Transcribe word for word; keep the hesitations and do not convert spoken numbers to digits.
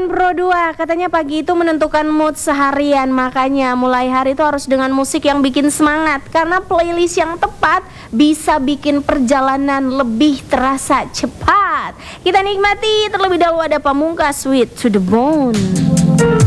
Bro dua, katanya pagi itu menentukan mood seharian. Makanya mulai hari itu harus dengan musik yang bikin semangat. Karena playlist yang tepat bisa bikin perjalanan lebih terasa cepat. Kita nikmati terlebih dahulu ada Pamungkas, Sweet to the Bone.